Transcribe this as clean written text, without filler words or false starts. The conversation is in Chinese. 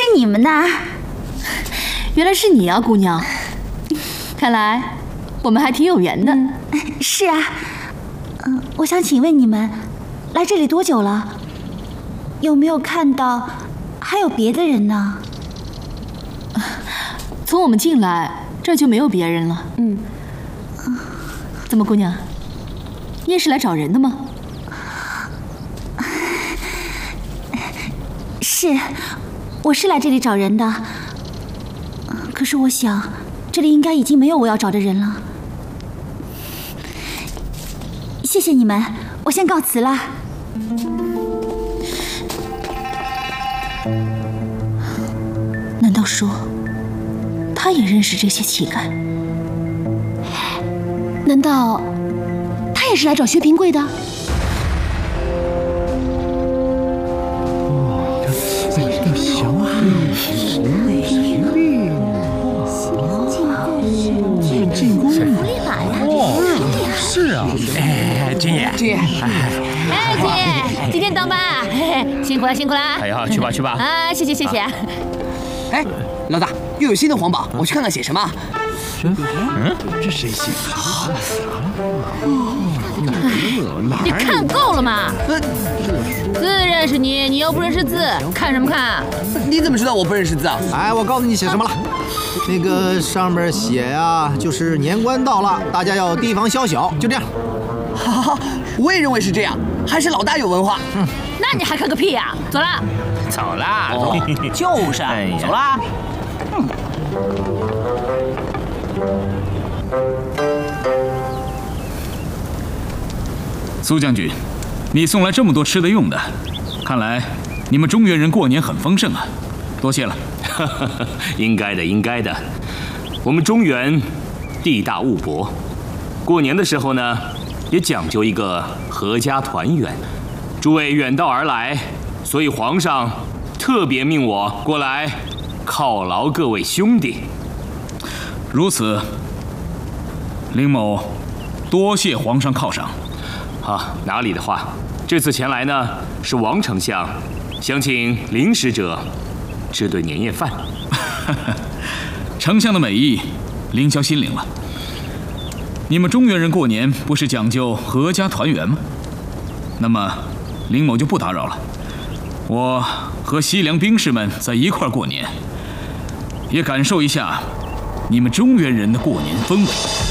你们呐！ 原来是你啊，姑娘。看来我们还挺有缘的。 是啊。我想请问你们，来这里多久了？有没有看到还有别的人呢？ 从我们进来这儿就没有别人了。怎么，姑娘，你也是来找人的吗？ 是，我是来这里找人的。可是我想，这里应该已经没有我要找的人了。谢谢你们，我先告辞了。 难道说，他也认识这些乞丐？难道他也是来找薛平贵的？ 进宫福利马呀！是啊， 君爷， 君爷， 君爷，今天当班啊，辛苦了，辛苦了。 哎呀，去吧去吧。 啊，谢谢谢谢。 哎，老大，又有新的皇榜，我去看看写什么。 这谁写的？ 你看够了吗？字认识你，你又不认识字，看什么看啊？ 你怎么知道我不认识字啊？ 哎，我告诉你写什么了。那个上面写呀，就是年关到了，大家要提防宵小，就这样。 好，我也认为是这样，还是老大有文化。 那你还看个屁呀！走了， 走啦。 就是，走啦。 苏将军，你送来这么多吃的用的，看来你们中原人过年很丰盛啊，多谢了。 应该的，应该的。我们中原地大物博，过年的时候呢，也讲究一个阖家团圆。诸位远道而来，所以皇上特别命我过来犒劳各位兄弟。 如此，林某多谢皇上犒赏。 啊，哪里的话，这次前来呢，是王丞相想请林使者吃顿年夜饭。 丞相的美意，林萧心领了。你们中原人过年不是讲究阖家团圆吗？那么，林某就不打扰了。我和西凉兵士们在一块儿过年，也感受一下你们中原人的过年氛围。